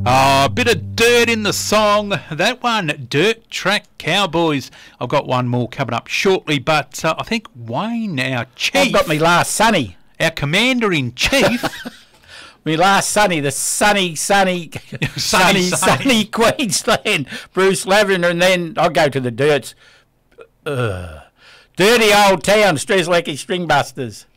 Oh, a bit of dirt in the song. That one, Dirt Track Cowboys. I've got one more coming up shortly, but I think Wayne, our chief... I've got me last Sonny. Our commander-in-chief... me last Sonny, the sunny Queensland, Bruce Lavender, and then I'll go to the dirts. Dirty old town, Strzelecki Stringbusters.